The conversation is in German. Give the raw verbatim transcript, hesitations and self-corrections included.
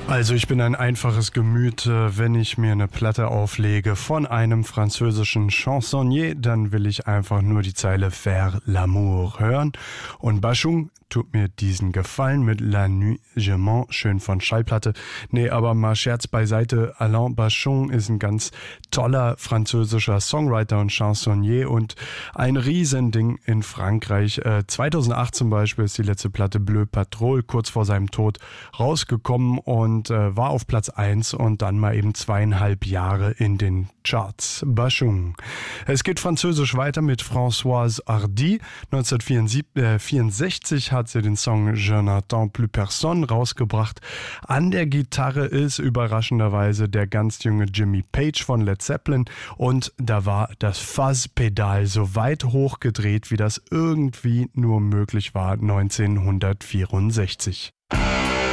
Also ich bin ein einfaches Gemüt, wenn ich mir eine Platte auflege von einem französischen Chansonnier, dann will ich einfach nur die Zeile Faire l'amour hören. Und Bashung tut mir diesen Gefallen mit La Nuit je mens, schön von Schallplatte. Nee, aber mal Scherz beiseite, Alain Bashung ist ein ganz toller französischer Songwriter und Chansonnier und ein Riesending in Frankreich. Äh, zweitausendacht zum Beispiel ist die letzte Platte Bleu Patrol kurz vor seinem Tod rausgekommen und und äh, war auf Platz eins und dann mal eben zweieinhalb Jahre in den Charts. Bashung. Es geht französisch weiter mit Françoise Hardy. neunzehnhundertvierundsechzig hat sie den Song Je n'attends plus personne rausgebracht. An der Gitarre ist überraschenderweise der ganz junge Jimmy Page von Led Zeppelin und da war das Fuzz-Pedal so weit hochgedreht, wie das irgendwie nur möglich war neunzehnhundertvierundsechzig.